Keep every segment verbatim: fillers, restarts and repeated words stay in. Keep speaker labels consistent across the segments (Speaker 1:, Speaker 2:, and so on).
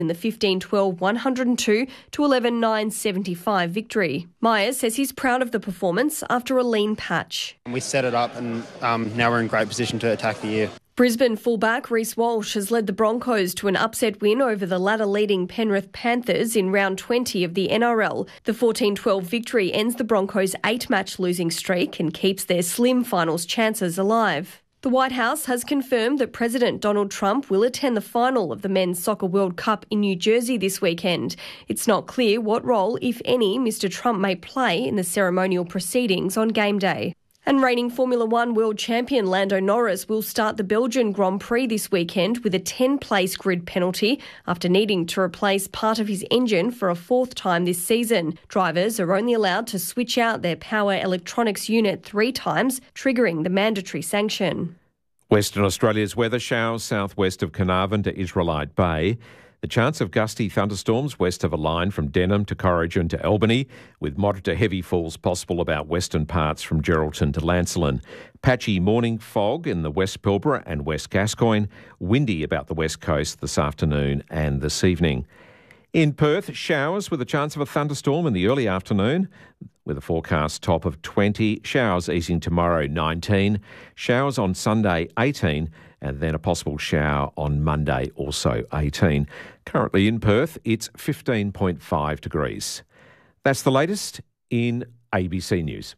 Speaker 1: in the fifteen twelve one oh two to eleven nine seventy-five victory. Myers says he's proud of the performance after a lean patch.
Speaker 2: We set it up and um, now we're in great position to attack the year.
Speaker 1: Brisbane fullback Reece Walsh has led the Broncos to an upset win over the ladder-leading Penrith Panthers in round twenty of the N R L. The fourteen twelve victory ends the Broncos' eight-match losing streak and keeps their slim finals chances alive. The White House has confirmed that President Donald Trump will attend the final of the Men's Soccer World Cup in New Jersey this weekend. It's not clear what role, if any, Mister Trump may play in the ceremonial proceedings on game day. And reigning Formula One world champion Lando Norris will start the Belgian Grand Prix this weekend with a ten-place grid penalty after needing to replace part of his engine for a fourth time this season. Drivers are only allowed to switch out their power electronics unit three times, triggering the mandatory sanction.
Speaker 3: Western Australia's weather: showers southwest of Carnarvon to Israelite Bay. The chance of gusty thunderstorms west of a line from Denham to Corrigan to Albany, with moderate to heavy falls possible about western parts from Geraldton to Lancelin. Patchy morning fog in the West Pilbara and West Gascoyne. Windy about the west coast this afternoon and this evening. In Perth, showers with a chance of a thunderstorm in the early afternoon, with a forecast top of twenty. Showers easing tomorrow, nineteen. Showers on Sunday, eighteen. And then a possible shower on Monday, also eighteen. Currently in Perth, it's fifteen point five degrees. That's the latest in A B C News.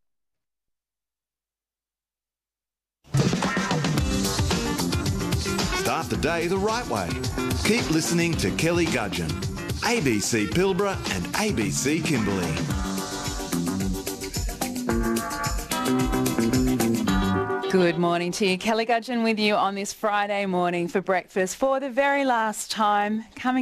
Speaker 4: Start the day the right way. Keep listening to Kelly Gudgeon, A B C Pilbara and A B C Kimberley.
Speaker 5: Good morning to you. Kelly Gudgeon with you on this Friday morning for breakfast for the very last time. Coming